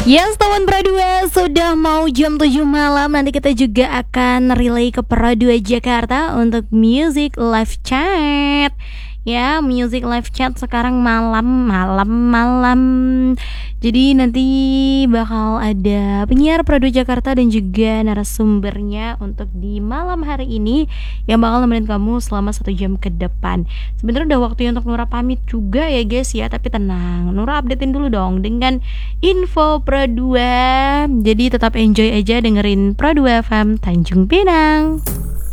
Yes, teman Pro 2, sudah mau jam 7 malam. Nanti kita juga akan relay ke Pro 2 Jakarta untuk Music Live Chat. Ya, Music Live Chat sekarang malam. Jadi nanti bakal ada penyiar Pro 2 Jakarta dan juga narasumbernya untuk di malam hari ini yang bakal nemenin kamu selama 1 jam ke depan. Sebenarnya udah waktunya untuk Nura pamit juga ya guys ya, tapi tenang, Nura updatein dulu dong dengan info Pro 2. Jadi tetap enjoy aja dengerin Pro 2 FM Tanjung Pinang.